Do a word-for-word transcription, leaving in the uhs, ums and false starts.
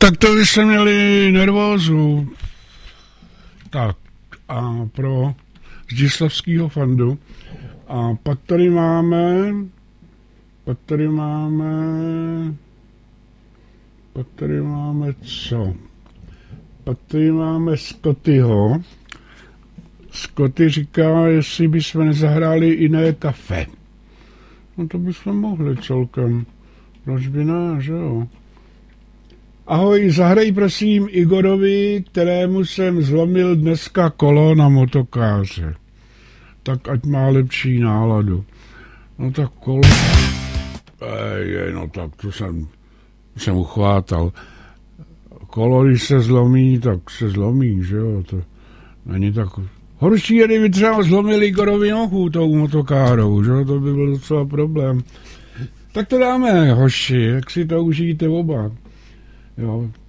Tak to by se měli nervózu. Tak a pro Zdislavského fandu. A pak tady máme, pak tady máme, pak tady máme co? Pak tady máme Scottyho. Scotty říká, jestli bychom nezahráli jiné kafe. No to bychom mohli celkem. Proč by ne, že jo? Ahoj, zahraj prosím Igorovi, kterému jsem zlomil dneska kolo na motokáře. Tak ať má lepší náladu. No tak kolo... Ej, no tak to jsem, jsem uchvátal. Kolo, když se zlomí, tak se zlomí, že jo? To není tak... Horší je, kdyby třeba zlomil Igorovi nohu tou motokárou, že jo? To by byl docela problém. Tak to dáme, hoši, jak si to užijte oba. Jo,